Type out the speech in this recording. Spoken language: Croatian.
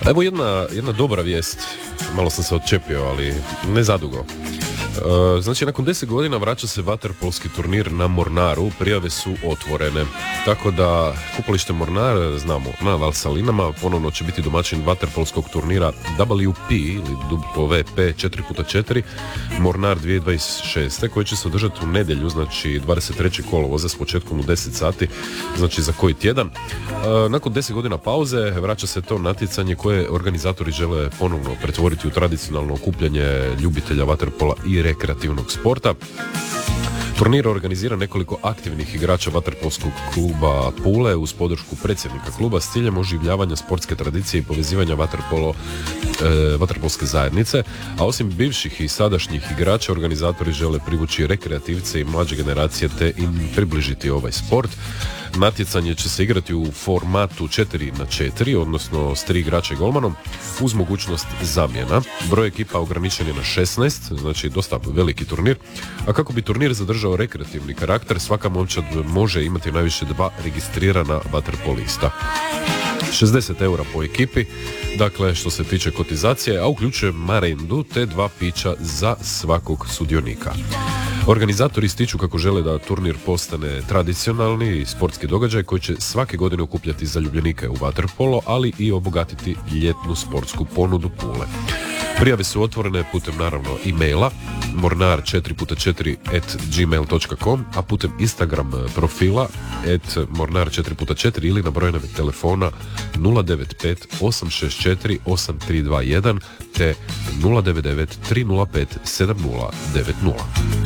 Evo jedna dobra vijest, malo sam se odčepio, ali ne zadugo. Znači, nakon 10 godina vraća se vaterpolski turnir na Mornaru, prijave su otvorene. Tako da, kupalište Mornar, znamo, na Valsalinama, ponovno će biti domaćin vaterpolskog turnira WP, ili WP 4x4, Mornar 2026. koji će se održati u nedjelju, znači 23. kolovoza s početkom u 10 sati, znači za koji tjedan. Nakon 10 godina pauze vraća se to natjecanje koje organizatori žele ponovno pretvoriti u tradicionalno okupljanje ljubitelja vaterpola i rekreativnog sporta. Turnir organizira nekoliko aktivnih igrača vaterpolskog kluba Pule uz podršku predsjednika kluba s ciljem oživljavanja sportske tradicije i povezivanja vaterpolske zajednice, a osim bivših i sadašnjih igrača organizatori žele privući rekreativce i mlađe generacije te im približiti ovaj sport. Natjecanje će se igrati u formatu 4x4, odnosno s 3 igrača i golmanom, uz mogućnost zamjena. Broj ekipa ograničen je na 16, znači dosta veliki turnir, a kako bi turnir zadržao rekreativni karakter, svaka momčad može imati najviše 2 registrirana vaterpolista. 60 eura po ekipi, dakle što se tiče kotizacije, a uključuje marendu te 2 pića za svakog sudionika. Organizatori ističu kako žele da turnir postane tradicionalni sportski događaj koji će svake godine okupljati zaljubljenike u vaterpolo, ali i obogatiti ljetnu sportsku ponudu Pule. Prijave su otvorene putem naravno e-maila mornar4x4@gmail.com, a putem Instagram profila @mornar4x4 ili na brojeve telefona 095 864 8321 te 099 305 7090.